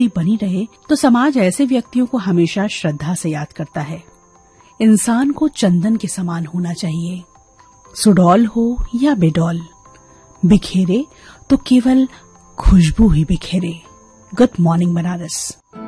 बनी रहे तो समाज ऐसे व्यक्तियों को हमेशा श्रद्धा से याद करता है। इंसान को चंदन के समान होना चाहिए, सुडौल हो या बेडौल, बिखेरे तो केवल खुशबू ही बिखेरे। Good morning Banaras.